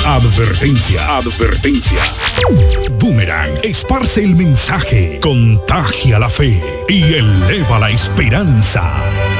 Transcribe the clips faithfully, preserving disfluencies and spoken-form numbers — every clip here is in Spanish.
Advertencia, advertencia. Boomerang esparce el mensaje, contagia la fe y eleva la esperanza.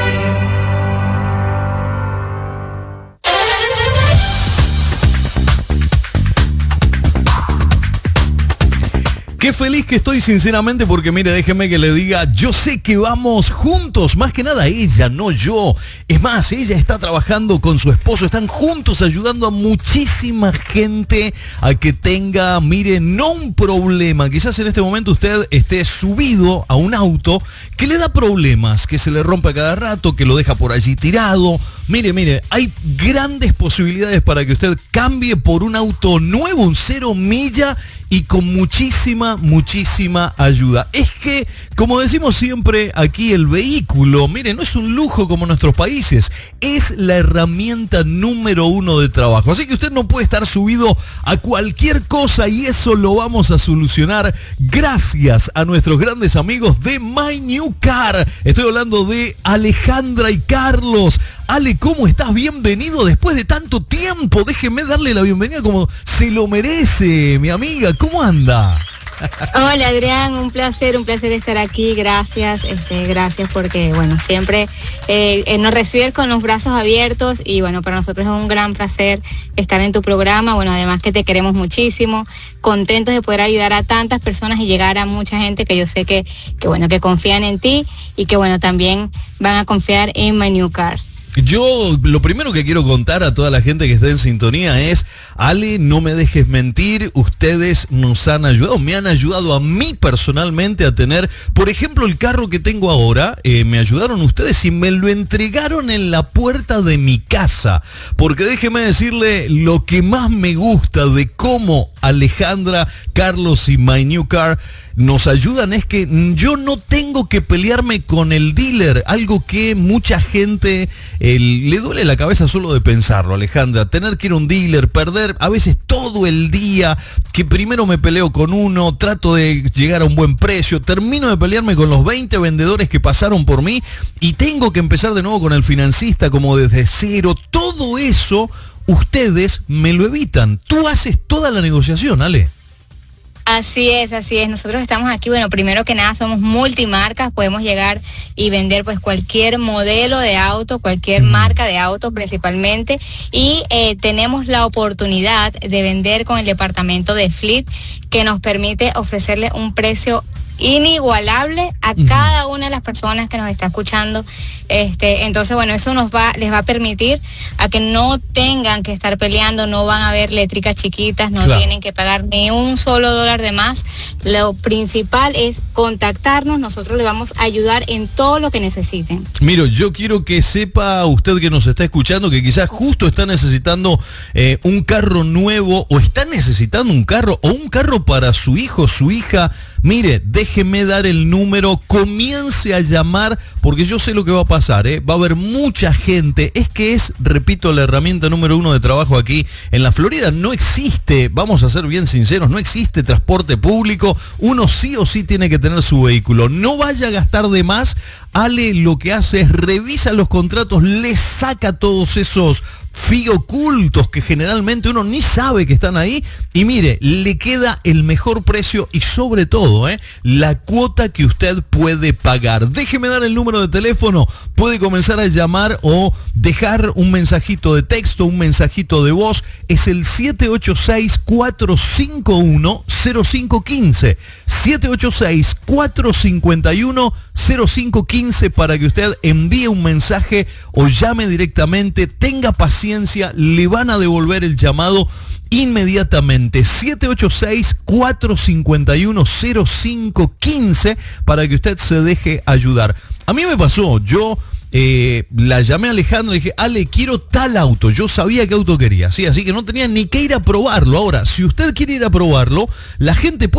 Qué feliz que estoy sinceramente porque mire, déjeme que le diga, yo sé que vamos juntos, más que nada ella, no yo. Es más, ella está trabajando con su esposo, están juntos ayudando a muchísima gente a que tenga, mire, no un problema. Quizás en este momento usted esté subido a un auto que le da problemas, que se le rompe a cada rato, que lo deja por allí tirado. Mire, mire, hay grandes posibilidades para que usted cambie por un auto nuevo, un cero milla y con muchísima, muchísima ayuda. Es que, como decimos siempre aquí, el vehículo, mire, no es un lujo como en nuestros países, es la herramienta número uno de trabajo. Así que usted no puede estar subido a cualquier cosa y eso lo vamos a solucionar gracias a nuestros grandes amigos de My New Car. Estoy hablando de Alejandra y Carlos. Ale, ¿cómo estás? Bienvenido después de tanto tiempo. Déjeme darle la bienvenida como se lo merece, mi amiga. ¿Cómo anda? Hola Adrián, un placer, un placer estar aquí, gracias, este, gracias porque bueno, siempre eh, nos recibes con los brazos abiertos y bueno, para nosotros es un gran placer estar en tu programa, bueno, además que te queremos muchísimo, contentos de poder ayudar a tantas personas y llegar a mucha gente que yo sé que, que bueno, que confían en ti y que bueno, también van a confiar en My New Car. Yo lo primero que quiero contar a toda la gente que esté en sintonía es, Ale, no me dejes mentir, ustedes nos han ayudado, me han ayudado a mí personalmente a tener, por ejemplo, el carro que tengo ahora, eh, me ayudaron ustedes y me lo entregaron en la puerta de mi casa, porque déjeme decirle lo que más me gusta de cómo Alejandra, Carlos y My New Car nos ayudan es que yo no tengo que pelearme con el dealer, algo que mucha gente eh, le duele la cabeza solo de pensarlo, Alejandra, tener que ir a un dealer, perder a veces todo el día, que primero me peleo con uno, trato de llegar a un buen precio, termino de pelearme con los veinte vendedores que pasaron por mí y tengo que empezar de nuevo con el financista como desde cero, todo eso ustedes me lo evitan, tú haces toda la negociación, Ale. Así es, así es. Nosotros estamos aquí, bueno, primero que nada somos multimarcas, podemos llegar y vender pues cualquier modelo de auto, cualquier marca de auto principalmente y eh, tenemos la oportunidad de vender con el departamento de Fleet que nos permite ofrecerle un precio inigualable a cada una de las personas que nos está escuchando. Este, entonces, bueno, eso nos va, les va a permitir a que no tengan que estar peleando, no van a haber letricas chiquitas, no claro. tienen que pagar ni un solo dólar de más. Lo principal es contactarnos, nosotros les vamos a ayudar en todo lo que necesiten. Miro, yo quiero que sepa usted que nos está escuchando que quizás justo está necesitando eh, un carro nuevo o está necesitando un carro o un carro para su hijo, su hija. Mire, déjeme dar el número, comience a llamar, porque yo sé lo que va a pasar, ¿eh? Va a haber mucha gente, es que es, repito, la herramienta número uno de trabajo aquí en la Florida, no existe, vamos a ser bien sinceros, no existe transporte público, uno sí o sí tiene que tener su vehículo, no vaya a gastar de más, Ale lo que hace es revisa los contratos, le saca todos esos fee ocultos que generalmente uno ni sabe que están ahí y mire, le queda el mejor precio y sobre todo, ¿eh? la cuota que usted puede pagar. Déjeme dar el número de teléfono, puede comenzar a llamar o dejar un mensajito de texto, un mensajito de voz, es el siete ocho seis, cuatro cinco uno, cero cinco uno cinco, siete ocho seis, cuatro cinco uno, cero cinco uno cinco para que usted envíe un mensaje o llame directamente, tenga paciencia, le van a devolver el llamado inmediatamente. Siete ocho seis, cuatro cinco uno, cero cinco uno cinco para que usted se deje ayudar. A mí me pasó, yo eh, la llamé a Alejandra y dije, Ale, quiero tal auto, yo sabía qué auto quería, ¿sí? Así que no tenía ni que ir a probarlo. Ahora, si usted quiere ir a probarlo, la gente puede